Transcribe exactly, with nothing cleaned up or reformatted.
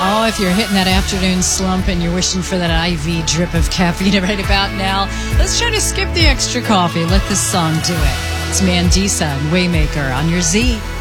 Oh, if you're hitting that afternoon slump and you're wishing for that I V drip of caffeine right about now, let's try to skip the extra coffee. Let this song do it. It's Mandisa and Waymaker on your Z.